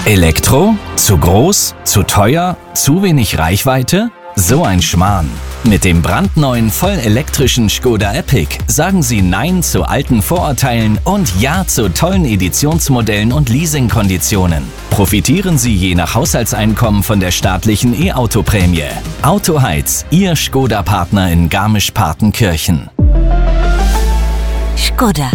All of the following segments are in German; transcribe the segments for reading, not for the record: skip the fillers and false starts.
Elektro? Zu groß? Zu teuer? Zu wenig Reichweite? So ein Schmarrn. Mit dem brandneuen vollelektrischen Škoda Epic sagen Sie Nein zu alten Vorurteilen und Ja zu tollen Editionsmodellen und Leasingkonditionen. Profitieren Sie je nach Haushaltseinkommen von der staatlichen E-Auto-Prämie. Autoheiz, Ihr Škoda-Partner in Garmisch-Partenkirchen. Škoda.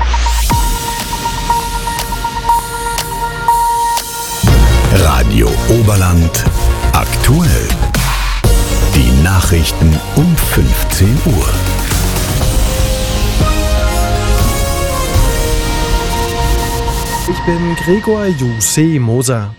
Radio Oberland aktuell. Die Nachrichten um 15 Uhr. Ich bin Gregor Jussi-Moser.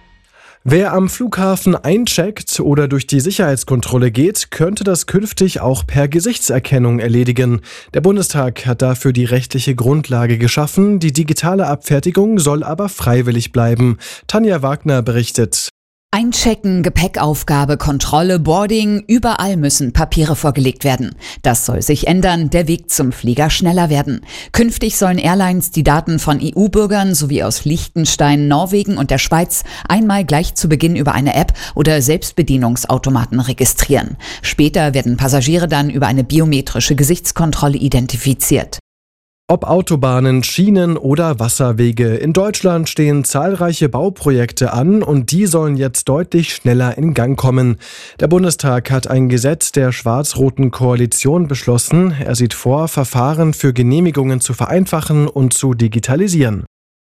Wer am Flughafen eincheckt oder durch die Sicherheitskontrolle geht, könnte das künftig auch per Gesichtserkennung erledigen. Der Bundestag hat dafür die rechtliche Grundlage geschaffen. Die digitale Abfertigung soll aber freiwillig bleiben. Tanja Wagner berichtet. Einchecken, Gepäckaufgabe, Kontrolle, Boarding, überall müssen Papiere vorgelegt werden. Das soll sich ändern, der Weg zum Flieger schneller werden. Künftig sollen Airlines die Daten von EU-Bürgern sowie aus Liechtenstein, Norwegen und der Schweiz einmal gleich zu Beginn über eine App oder Selbstbedienungsautomaten registrieren. Später werden Passagiere dann über eine biometrische Gesichtskontrolle identifiziert. Ob Autobahnen, Schienen oder Wasserwege. In Deutschland stehen zahlreiche Bauprojekte an und die sollen jetzt deutlich schneller in Gang kommen. Der Bundestag hat ein Gesetz der schwarz-roten Koalition beschlossen. Er sieht vor, Verfahren für Genehmigungen zu vereinfachen und zu digitalisieren.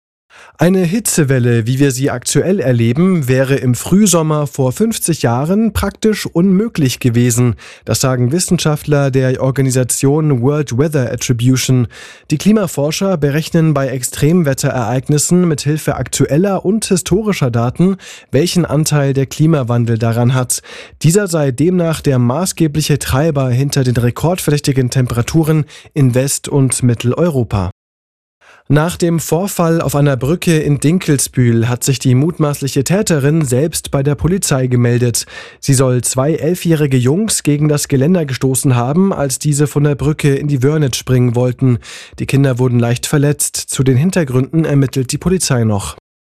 Eine Hitzewelle, wie wir sie aktuell erleben, wäre im Frühsommer vor 50 Jahren praktisch unmöglich gewesen. Das sagen Wissenschaftler der Organisation World Weather Attribution. Die Klimaforscher berechnen bei Extremwetterereignissen mithilfe aktueller und historischer Daten, welchen Anteil der Klimawandel daran hat. Dieser sei demnach der maßgebliche Treiber hinter den rekordverdächtigen Temperaturen in West- und Mitteleuropa. Nach dem Vorfall auf einer Brücke in Dinkelsbühl hat sich die mutmaßliche Täterin selbst bei der Polizei gemeldet. Sie soll 2 11-jährige Jungs gegen das Geländer gestoßen haben, als diese von der Brücke in die Wörnitz springen wollten. Die Kinder wurden leicht verletzt. Zu den Hintergründen ermittelt die Polizei noch.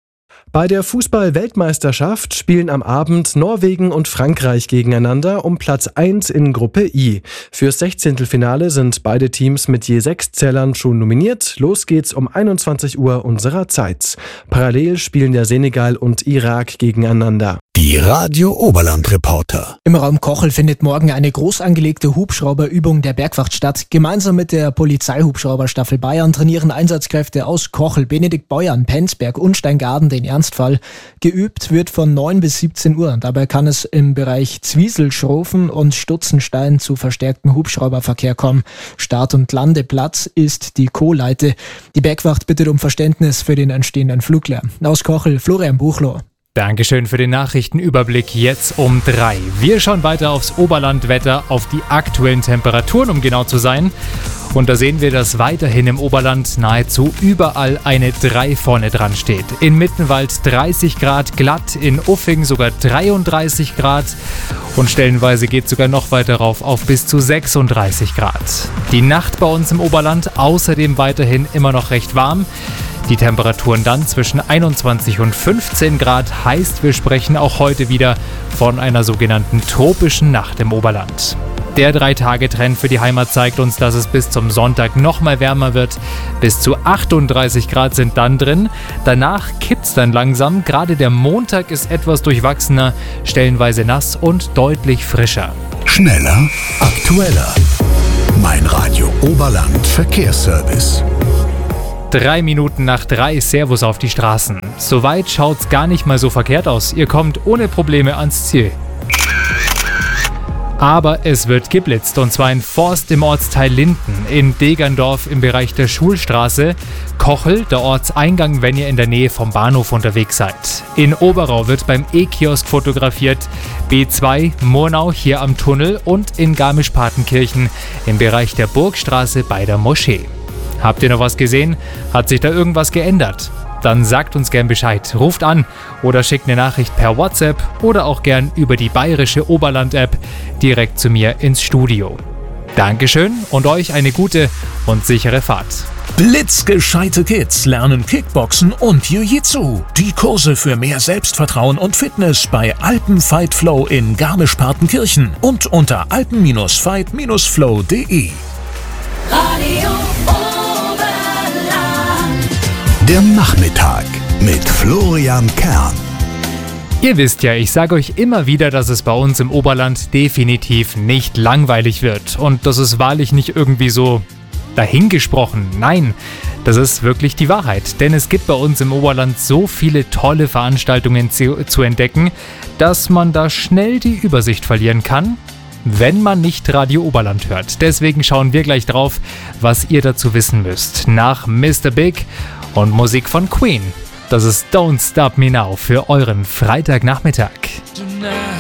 Bei der Fußball-Weltmeisterschaft spielen am Abend Norwegen und Frankreich gegeneinander um Platz 1 in Gruppe I. Fürs 16. sind beide Teams mit je 6 Zählern schon nominiert. Los geht's um 21 Uhr unserer Zeit. Parallel spielen der Senegal und Irak gegeneinander. Die Radio Oberland Reporter. Im Raum Kochel findet morgen eine groß angelegte Hubschrauberübung der Bergwacht statt. Gemeinsam mit der Polizeihubschrauberstaffel Bayern trainieren Einsatzkräfte aus Kochel, Benedikt Beuern, Penzberg und Steingaden den Ernstfall. Geübt wird von 9 bis 17 Uhr. Dabei kann es im Bereich Zwiesel, Schrofen und Stutzenstein zu verstärktem Hubschrauberverkehr kommen. Start- und Landeplatz ist die Kohleite. Die Bergwacht bittet um Verständnis für den entstehenden Fluglärm. Aus Kochel, Florian Buchloh. Dankeschön für den Nachrichtenüberblick jetzt um 3. Wir schauen weiter aufs Oberlandwetter, auf die aktuellen Temperaturen, um genau zu sein. Und da sehen wir, dass weiterhin im Oberland nahezu überall eine 3 vorne dran steht. In Mittenwald 30 Grad, glatt, in Uffing sogar 33 Grad und stellenweise geht es sogar noch weiter rauf auf bis zu 36 Grad. Die Nacht bei uns im Oberland außerdem weiterhin immer noch recht warm. Die Temperaturen dann zwischen 21 und 15 Grad, heißt, wir sprechen auch heute wieder von einer sogenannten tropischen Nacht im Oberland. Der 3-Tage-Trend für die Heimat zeigt uns, dass es bis zum Sonntag noch mal wärmer wird. Bis zu 38 Grad sind dann drin. Danach kippt's dann langsam. Gerade der Montag ist etwas durchwachsener, stellenweise nass und deutlich frischer. Schneller, aktueller. Mein Radio Oberland Verkehrsservice. 3 Minuten nach 3, Servus auf die Straßen. Soweit schaut's gar nicht mal so verkehrt aus. Ihr kommt ohne Probleme ans Ziel. Aber es wird geblitzt, und zwar in Forst im Ortsteil Linden, in Degerndorf im Bereich der Schulstraße, Kochel, der Ortseingang, wenn ihr in der Nähe vom Bahnhof unterwegs seid. In Oberau wird beim E-Kiosk fotografiert, B2 Murnau hier am Tunnel und in Garmisch-Partenkirchen im Bereich der Burgstraße bei der Moschee. Habt ihr noch was gesehen? Hat sich da irgendwas geändert? Dann sagt uns gern Bescheid, ruft an oder schickt eine Nachricht per WhatsApp oder auch gern über die bayerische Oberland-App direkt zu mir ins Studio. Dankeschön und euch eine gute und sichere Fahrt. Blitzgescheite Kids lernen Kickboxen und Jiu-Jitsu. Die Kurse für mehr Selbstvertrauen und Fitness bei Alpen-Fight Flow in Garmisch-Partenkirchen und unter alpen-fight-flow.de. Radio Oberland. Der Nachmittag mit Florian Kern. Ihr wisst ja, ich sage euch immer wieder, dass es bei uns im Oberland definitiv nicht langweilig wird. Und das ist wahrlich nicht irgendwie so dahingesprochen. Nein, das ist wirklich die Wahrheit. Denn es gibt bei uns im Oberland so viele tolle Veranstaltungen zu entdecken, dass man da schnell die Übersicht verlieren kann, wenn man nicht Radio Oberland hört. Deswegen schauen wir gleich drauf, was ihr dazu wissen müsst. Nach Mr. Big und Musik von Queen. Das ist Don't Stop Me Now für euren Freitagnachmittag. Tonight.